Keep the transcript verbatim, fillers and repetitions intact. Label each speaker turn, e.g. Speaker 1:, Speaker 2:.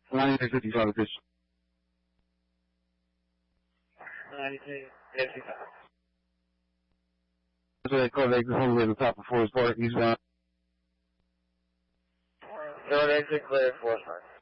Speaker 1: ninety-six fifty-five, fish.
Speaker 2: ninety-six fifty-five.
Speaker 1: That's what they call the exit all the way to the top of Forest Park, eastbound.
Speaker 2: Road exit clear, Forest Park.